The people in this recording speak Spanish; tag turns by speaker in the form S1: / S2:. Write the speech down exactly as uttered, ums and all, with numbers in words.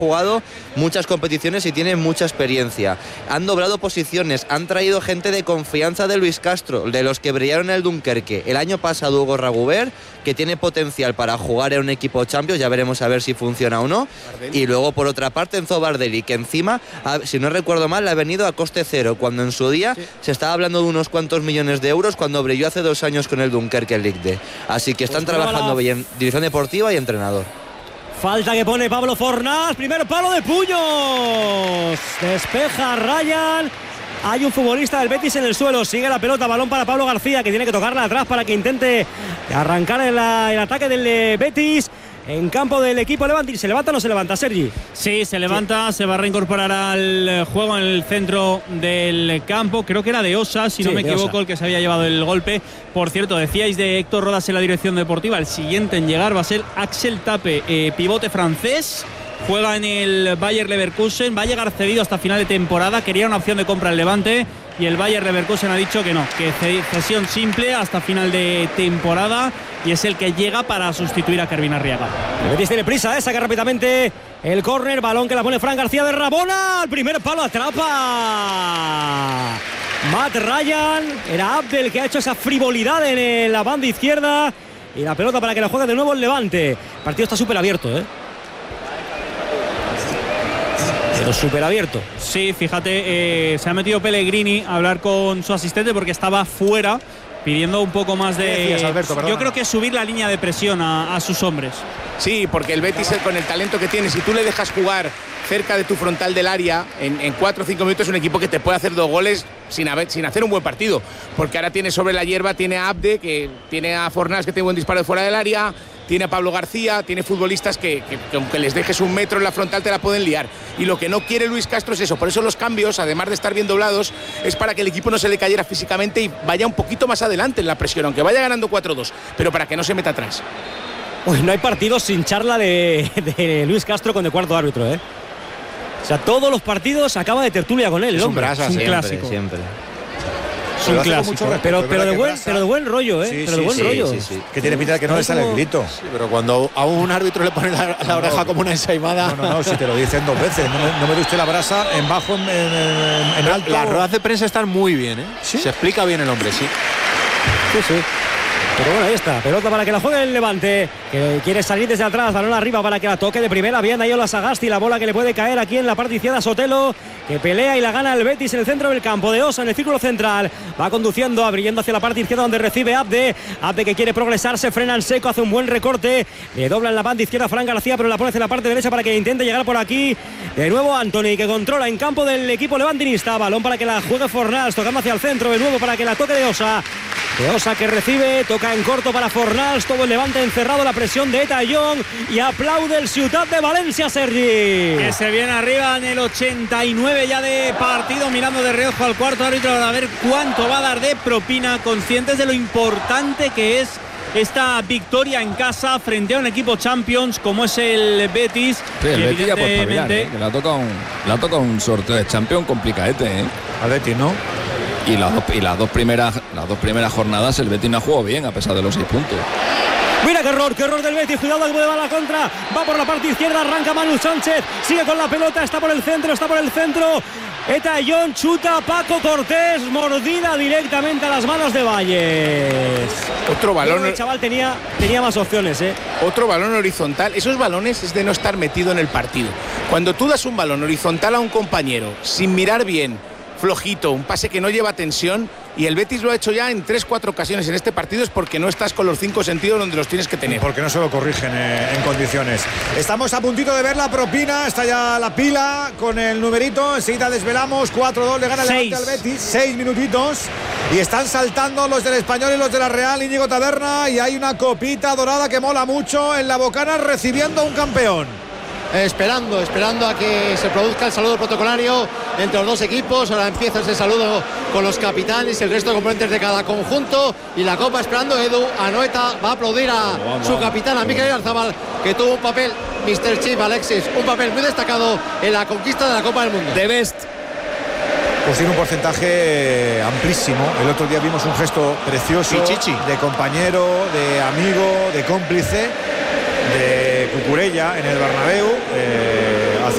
S1: jugado muchas competiciones y tiene mucha experiencia. Han doblado posiciones, han traído gente de confianza de Luis Castro, de los que brillaron en el Dunkerque. El año pasado Hugo Ragubert, que tiene potencial para jugar en un equipo Champions, ya veremos a ver si funciona o no. Bardelli. Y luego por otra parte Enzo Bardelli, que encima, si no recuerdo mal, le ha venido a coste cero, cuando en su día sí. se estaba hablando de unos cuantos millones de euros cuando brilló hace dos años con el Dunkerque en Ligue dos. Así que están pues trabajando bien en dirección deportiva y entrenador.
S2: Falta que pone Pablo Fornals, primer palo de puños, despeja Ryan, hay un futbolista del Betis en el suelo, sigue la pelota, balón para Pablo García, que tiene que tocarla atrás para que intente arrancar el, el ataque del Betis. En campo del equipo Levante. ¿Se levanta o no se levanta, Sergi?
S3: Sí, se levanta, sí. Se va a reincorporar al juego en el centro del campo. Creo que era de Osa, si sí, no me equivoco, Osa, el que se había llevado el golpe. Por cierto, decíais de Héctor Rodas en la dirección deportiva. El siguiente en llegar va a ser Axel Tape, eh, pivote francés. Juega en el Bayer Leverkusen, va a llegar cedido hasta final de temporada. Quería una opción de compra al Levante y el Bayer Leverkusen ha dicho que no, que cesión simple hasta final de temporada, y es el que llega para sustituir a Kervin Arriaga.
S2: El Betis tiene prisa, ¿eh? Saca rápidamente el córner, balón que la pone Fran García de Rabona, el primer palo atrapa Matt Ryan. Era Abdel que ha hecho esa frivolidad en la banda izquierda, y la pelota para que la juegue de nuevo el Levante. El partido está súper abierto, ¿eh? Pero súper abierto.
S3: Sí, fíjate, eh, se ha metido Pellegrini a hablar con su asistente porque estaba fuera, pidiendo un poco más de...
S4: Decías, Alberto,
S3: yo creo que subir la línea de presión a, a sus hombres.
S4: Sí, porque el Betis, con el talento que tiene, si tú le dejas jugar cerca de tu frontal del área, en, en cuatro o cinco minutos es un equipo que te puede hacer dos goles sin, haber, sin hacer un buen partido. Porque ahora tiene sobre la hierba, tiene a Abde, que tiene a Fornals, que tiene buen disparo de fuera del área, tiene a Pablo García, tiene futbolistas que, que, que aunque les dejes un metro en la frontal te la pueden liar. Y lo que no quiere Luis Castro es eso. Por eso los cambios, además de estar bien doblados, es para que el equipo no se le cayera físicamente y vaya un poquito más adelante en la presión, aunque vaya ganando cuatro dos, pero para que no se meta atrás.
S2: Uy, no hay partidos sin charla de, de Luis Castro con el cuarto árbitro, ¿eh? O sea, todos los partidos acaba de tertulia con él,
S1: es
S2: el
S1: hombre.
S2: Un
S1: brasa,
S2: es un
S1: siempre,
S2: clásico.
S1: Siempre.
S2: Es un clásico. Respeto, pero, pero, de buen, pero de buen rollo, ¿eh?
S5: Sí,
S2: pero
S5: sí,
S2: de buen
S5: sí,
S2: rollo.
S5: Sí, sí. Que tiene pinta de que no le sale el grito.
S6: Sí, pero cuando a un árbitro le pone la, la oreja no, como una ensaimada.
S5: No, no, no, si te lo dicen dos veces. No me, no me dé usted la brasa en bajo, en, en, en alto.
S6: Las ruedas de prensa están muy bien, ¿eh?
S5: ¿Sí?
S6: Se explica bien el hombre, sí.
S2: Sí, sí. Pero bueno, ahí está, pelota para que la juegue el Levante, que quiere salir desde atrás, balón arriba para que la toque de primera, bien ahí Ola Sagasti, la bola que le puede caer aquí en la parte izquierda Sotelo, que pelea y la gana el Betis en el centro del campo, de Osa en el círculo central, va conduciendo, abriendo hacia la parte izquierda donde recibe Abde, Abde que quiere progresar, se frena en seco, hace un buen recorte, le dobla en la banda izquierda Fran García, pero la pone hacia la parte derecha para que intente llegar por aquí, de nuevo Anthony, que controla en campo del equipo levantinista, balón para que la juegue Fornals, tocando hacia el centro, de nuevo para que la toque de Osa, de Osa que recibe, toca en corto para Fornals, todo el Levante encerrado, la presión de Eta Young, y aplaude el Ciutat de Valencia, Sergi.
S3: Que se viene arriba en el ochenta y nueve ya de partido, mirando de reojo al cuarto árbitro a ver cuánto va a dar de propina, conscientes de lo importante que es esta victoria en casa frente a un equipo Champions como es el Betis.
S7: Sí, el Betis ya por espabilar, ¿eh? Que le ha tocado un, le ha tocado un sorteo de Champions complicadete, ¿eh?
S5: Al Betis, ¿no?
S7: Y las dos, y las dos primeras las dos primeras jornadas el Betis no ha jugado bien a pesar de los seis puntos.
S2: Mira qué error, qué error del Betis, cuidado que puede dar la contra, va por la parte izquierda, arranca Manu Sánchez, sigue con la pelota, está por el centro, está por el centro, Eta Young, chuta Paco Cortés, mordida directamente a las manos de Valles.
S4: Otro balón.
S2: El chaval tenía, tenía más opciones, ¿eh?
S4: Otro balón horizontal, esos balones es de no estar metido en el partido. Cuando tú das un balón horizontal a un compañero, sin mirar bien, flojito, un pase que no lleva tensión, y el Betis lo ha hecho ya en tres cuatro ocasiones en este partido, es porque no estás con los cinco sentidos donde los tienes que tener.
S5: Porque no se lo corrigen eh, en condiciones. Estamos a puntito de ver la propina, está ya la pila con el numerito, enseguida desvelamos, cuatro dos le gana el Levante al Betis, seis minutitos, y están saltando los del Español y los de la Real, Íñigo Taberna, y hay una copita dorada que mola mucho en la bocana recibiendo a un campeón.
S8: Esperando, esperando a que se produzca el saludo protocolario entre los dos equipos. Ahora empieza ese saludo con los capitanes y el resto de componentes de cada conjunto, y la copa esperando Edu. Anoeta va a aplaudir a vamos, su capitán, a Mikel Oyarzabal, que tuvo un papel, mister Chip Alexis, un papel muy destacado en la conquista de la Copa del Mundo.
S5: The best. Pues tiene un porcentaje amplísimo. El otro día vimos un gesto precioso de compañero, de amigo, de cómplice de Cucurella en el Bernabéu. Eh,